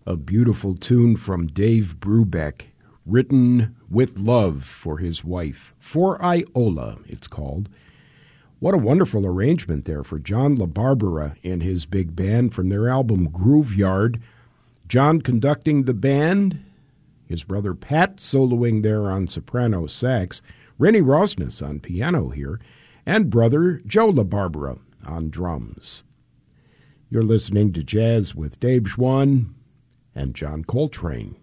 A beautiful tune from Dave Brubeck, written with love for his wife. For Iola, it's called. What a wonderful arrangement there for John LaBarbera and his big band from their album Grooveyard. John conducting the band, his brother Pat soloing there on soprano sax, Rennie Rosnes on piano here, and brother Joe LaBarbera on drums. You're listening to Jazz with Dave Schwann and John Coltrane.